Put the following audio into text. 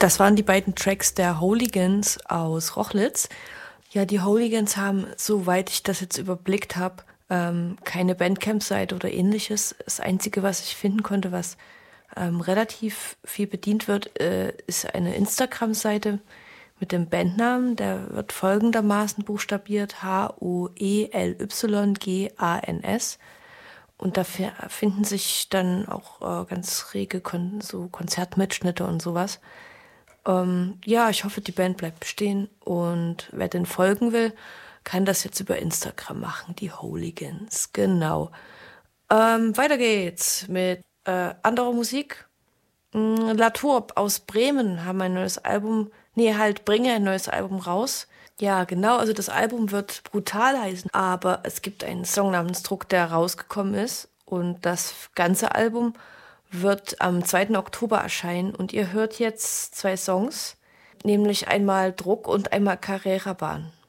Das waren die beiden Tracks der Hooligans aus Rochlitz. Ja, die Hooligans haben, soweit ich das jetzt überblickt habe, keine Bandcamp-Seite oder ähnliches. Das Einzige, was ich finden konnte, was relativ viel bedient wird, ist eine Instagram-Seite mit dem Bandnamen. Der wird folgendermaßen buchstabiert: HOELYGANS. Und da finden sich dann auch ganz rege so Konzertmitschnitte und sowas. Ja, ich hoffe, die Band bleibt bestehen. Und wer denn folgen will, kann das jetzt über Instagram machen, die Hooligans. Genau. Weiter geht's mit anderer Musik. La Tourbe aus Bremen haben ein neues Album, bringen ein neues Album raus. Ja, genau, also das Album wird brutal heißen, aber es gibt einen Song namens Druck, der rausgekommen ist. Und das ganze Album wird am 2. Oktober erscheinen. Und ihr hört jetzt 2 Songs, nämlich einmal Druck und einmal Carrera Bahn.